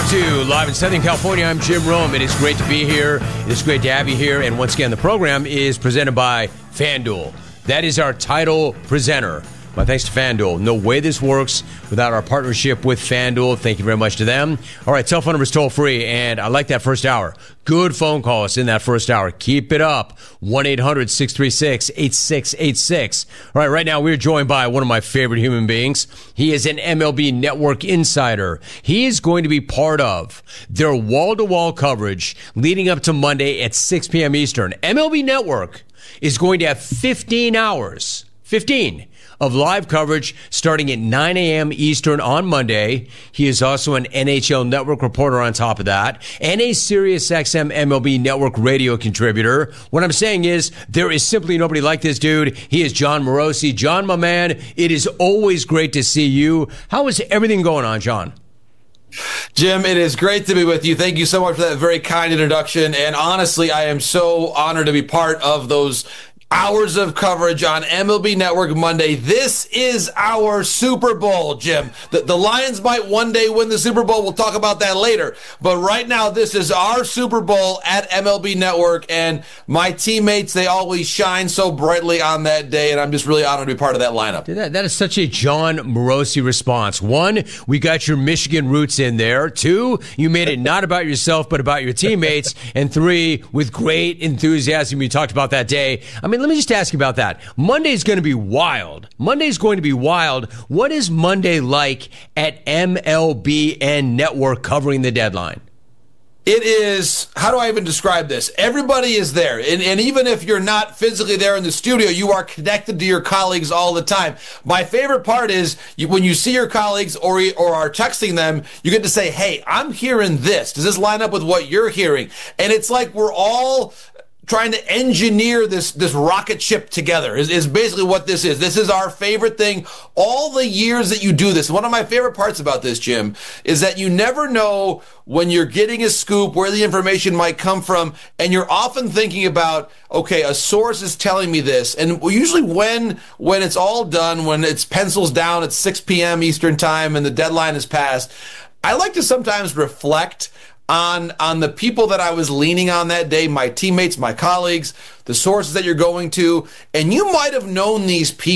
to Live in Southern California. I'm Jim Rome. It is great to be here. It is great to have you here. And once again, the program is presented by FanDuel. That is our title presenter. My thanks to FanDuel. No way this works without our partnership with FanDuel. Thank you very much to them. All right, cell phone number is toll free, and I like that first hour. Good phone calls in that first hour. Keep it up. 1-800-636-8686. All right, right now we're joined by one of my favorite human beings. He is an MLB Network insider. He is going to be part of their wall-to-wall coverage leading up to Monday at 6 p.m. Eastern. MLB Network is going to have 15 hours. 15 of live coverage starting at 9 a.m. Eastern on Monday. He is also an NHL Network reporter on top of that, and a SiriusXM MLB Network radio contributor. What I'm saying is, there is simply nobody like this dude. He is Jon Morosi. Jon, my man, it is always great to see you. How is everything going on, Jon? Jim, it is great to be with you. Thank you so much for that very kind introduction. And honestly, I am so honored to be part of those hours of coverage on MLB Network Monday. This is our Super Bowl, Jim. The Lions might one day win the Super Bowl. We'll talk about that later. But right now, this is our Super Bowl at MLB Network. And my teammates, they always shine so brightly on that day. And I'm just really honored to be part of that lineup. That is such a Jon Morosi response. One, we got your Michigan roots in there. Two, you made it not about yourself, but about your teammates. And three, with great enthusiasm, you talked about that day. I mean, let me just ask you about that. Monday's going to be wild. Monday's going to be wild. What is Monday like at MLBN Network covering the deadline? It is, how do I even describe this? Everybody is there. And even if you're not physically there in the studio, you are connected to your colleagues all the time. My favorite part is when you see your colleagues or are texting them, you get to say, hey, I'm hearing this. Does this line up with what you're hearing? And it's like we're all trying to engineer this rocket ship together is basically what this is. This is our favorite thing. All the years that you do this, one of my favorite parts about this, Jim, is that you never know when you're getting a scoop, where the information might come from, and you're often thinking about, okay, a source is telling me this. And usually when it's all done, when it's pencils down at 6 p.m. Eastern time and the deadline is passed, I like to sometimes reflect on the people that I was leaning on that day, my teammates, my colleagues, the sources that you're going to, and you might have known these people